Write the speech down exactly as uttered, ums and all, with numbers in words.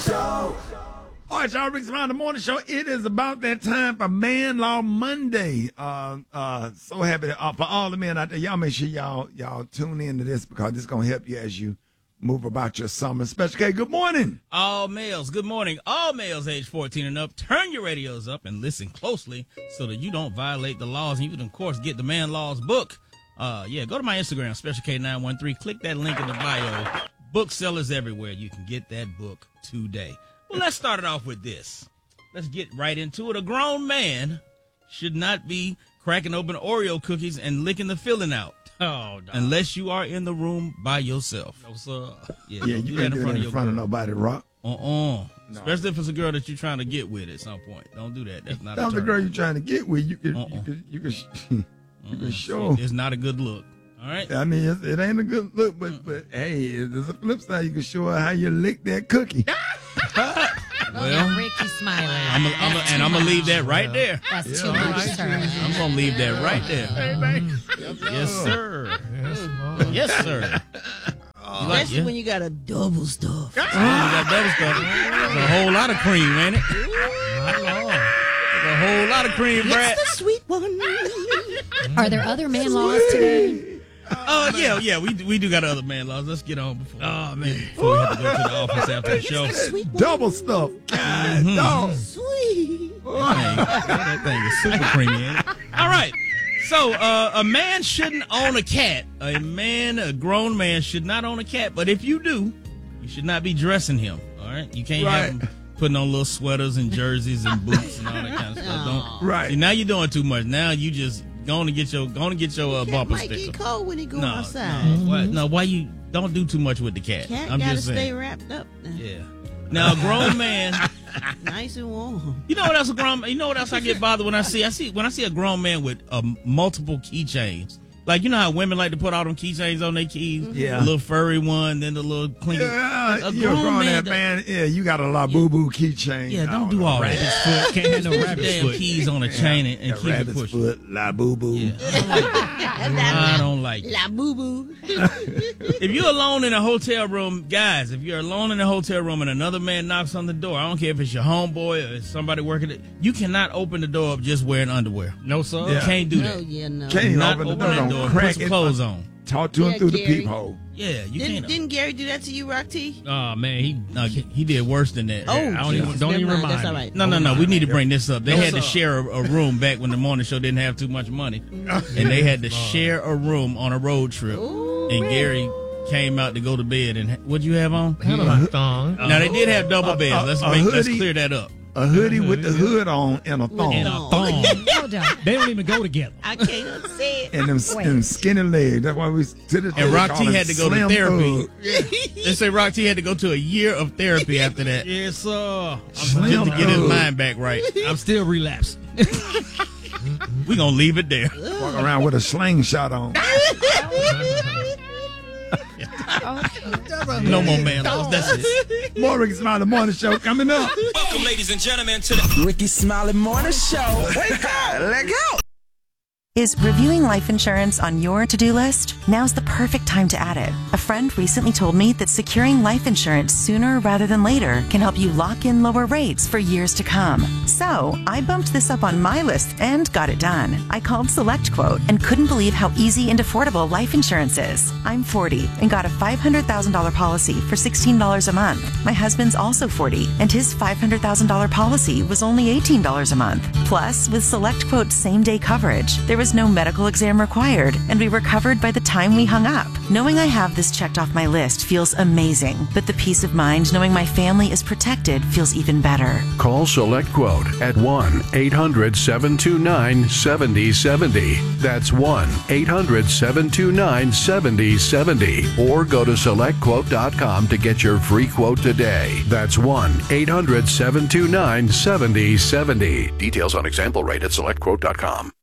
Show. All right, y'all, Rick Smiley, the morning show. It is about that time for Man Law Monday. Uh, uh, so happy to, uh, for all the men out there. Y'all make sure y'all y'all tune into this because this is going to help you as you move about your summer. Special K, good morning. All males, good morning. All males age fourteen and up, turn your radios up and listen closely so that you don't violate the laws. And you can, of course, get the Man Laws book. Uh, yeah, go to my Instagram, Special K nine one three. Click that link in the bio. Booksellers everywhere. You can get that book today. Well, let's start it off with this. Let's get right into it. A grown man should not be cracking open Oreo cookies and licking the filling out. Oh, no. Unless you are in the room by yourself. No, sir. Yeah, Yeah, don't you do can't that do that in your front of girl. nobody, Rock. Uh-uh. No. Especially if it's a girl that you're trying to get with at some point. Don't do that. That's not That's a the turn. girl you're trying to get with. You can, Uh-uh. you can, you can, you Mm-mm. can show. It's not a good look. All right? I mean, it's, it ain't a good look, but but hey, there's a flip side. You can show her how you lick that cookie. Well, Ricky Smiley. I'm a, I'm a, and I'm going to leave that right there. That's Yeah, too all much, right. sir. I'm going to leave that right there. Yes, sir. Yes, sir. You like Especially it? when you got a double stuff. When you got double stuff. There's a whole lot of cream, ain't it? There's a whole lot of cream, Brad. It's the sweet one. Are there other man laws today? Oh, yeah, yeah, we we do got other man laws. Let's get on before, oh, man. before we have to go to the office after the show. Sweet one. Double stuff. God, Mhm. dog. Sweet. Dang, that thing is super creamy, ain't it? All right. So, uh, a man shouldn't own a cat. A man, a grown man, should not own a cat. But if you do, you should not be dressing him. All right? You can't Right. have him putting on little sweaters and jerseys and boots and all that kind of stuff. Don't. Right. See, now you're doing too much. Now you just going to get your going to get your uh, Cat bumper might sticker. get cold when he go No, outside. no, why, no. Why you don't do too much with the cat? Cat I'm gotta just stay saying. wrapped up. Now. Yeah. Now, a grown man. Nice and warm. You know what else a grown? You know what else I get bothered when I see? I see when I see a grown man with uh, multiple keychains. Like, you know how women like to put all them keychains on their keys? Yeah. The little furry one, then the little clean. Yeah, A you're a grown grown man man, that- man. Yeah, you got a La Boo Boo keychain. Yeah, don't Oh, do all rabbit's that. Foot. Can't have no Put rabbit's damn foot. keys on a chain and, and Yeah, keep it rabbit's pushing. foot, La Boo Boo. Yeah. I don't like it. La boo boo. If you're alone in a hotel room, guys, if you're alone in a hotel room and another man knocks on the door, I don't care if it's your homeboy or it's somebody working it, you cannot open the door up just wearing underwear. No, sir. You Yeah. can't do No, that. yeah, no. Can't even Not open the open door. that Don't door. crack Put some it. clothes on. Talk to him Yeah, through the Gary. peephole. Yeah, you Didn't, can't. didn't Gary do that to you, Rock T? Oh, man. He, No, he, he did worse than that. Oh, I don't even, Jesus. don't even Never mind. remind That's all me. right. No, no, no. We need to bring this up. They No, had to sir. share a, a room back when the morning show didn't have too much money, and they had to share a room on a road trip. Ooh, And Gary came out to go to bed. And what'd you have on? Kind of a thong. Now they did have double beds. a- Let's a make, let's hoodie. clear that up. A hoodie with the hood on and a thong. And a No. thong. Hold on. They don't even go together. I can't say it. And them, Wait. them skinny legs. That's why we to this day And Rock call T it had to go to slim therapy. thug. They say Rock T had to go to a year of therapy after that. Yes, sir. Just to get his thug. mind back right. I'm still relapsing. We're going to leave it there. Walk around with a slingshot on. No more man laws. That's it. More Ricky Smiley, the morning show coming up. Welcome, ladies and gentlemen, to the Ricky Smiley Morning Show. Wake up, let go. Is reviewing life insurance on your to-do list? Now's the perfect time to add it. A friend recently told me that securing life insurance sooner rather than later can help you lock in lower rates for years to come. So I bumped this up on my list and got it done. I called SelectQuote and couldn't believe how easy and affordable life insurance is. I'm forty and got a five hundred thousand dollars policy for sixteen dollars a month. My husband's also forty and his five hundred thousand dollars policy was only eighteen dollars a month. Plus, with SelectQuote's same-day coverage, there was no medical exam required, and we were covered by the time we hung up. Knowing I have this checked off my list feels amazing, but the peace of mind knowing my family is protected feels even better. Call SelectQuote at one eight hundred seven two nine seven zero seven zero. That's one eight hundred seven two nine seven zero seven zero. Or go to select quote dot com to get your free quote today. That's one eight hundred seven two nine seven zero seven zero. Details on example rate at select quote dot com.